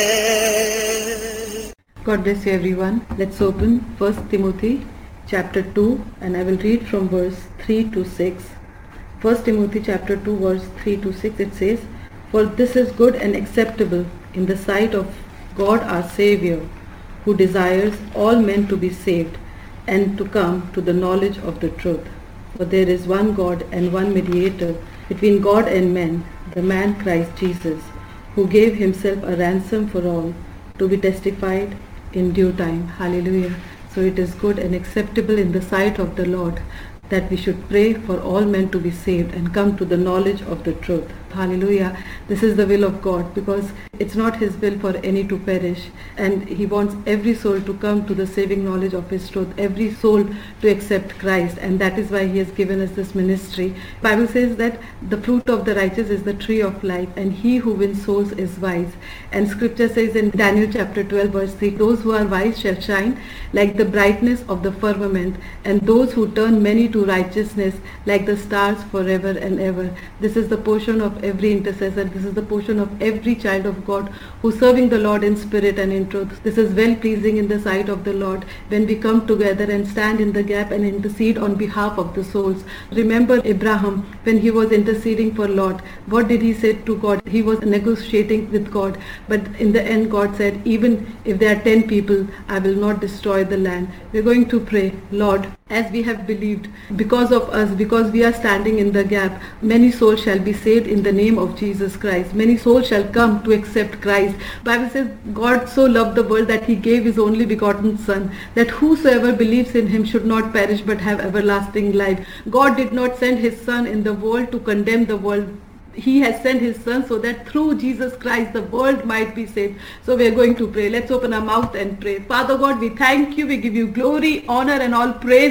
God bless you everyone. Let's open 1 Timothy chapter 2 and I will read from verse 3 to 6. 1 Timothy chapter 2 verse 3 to 6 it says, "For this is good and acceptable in the sight of God our Saviour, who desires all men to be saved and to come to the knowledge of the truth. For there is one God and one mediator between God and men, the man Christ Jesus, who gave himself a ransom for all, to be testified in due time." Hallelujah. So it is good and acceptable in the sight of the Lord that we should pray for all men to be saved and come to the knowledge of the truth. Hallelujah. This is the will of God, because it's not His will for any to perish, and He wants every soul to come to the saving knowledge of His truth, every soul to accept Christ, and that is why He has given us this ministry. Bible says that the fruit of the righteous is the tree of life, and he who wins souls is wise. And scripture says in Daniel chapter 12 verse 3, "Those who are wise shall shine like the brightness of the firmament, and those who turn many to righteousness like the stars forever and ever." This is the portion of every intercessor. This is the portion of every child of God who's serving the Lord in spirit and in truth. This is well pleasing in the sight of the Lord when we come together and stand in the gap and intercede on behalf of the souls. Remember Abraham, when he was interceding for Lot, what did he say to God? He was negotiating with God, but in the end God said, "Even if there are 10 people, I will not destroy the land." We're going to pray, Lord, as we have believed, because of us, because we are standing in the gap, many souls shall be saved in the name of Jesus Christ. Many souls shall come to accept Christ. Bible says God so loved the world that He gave His only begotten Son, that whosoever believes in Him should not perish but have everlasting life. God did not send His Son in the world to condemn the world. He has sent His Son so that through Jesus Christ the world might be saved. So we are going to pray. Let's open our mouth and pray. Father God, we thank You. We give You glory, honor and all praise.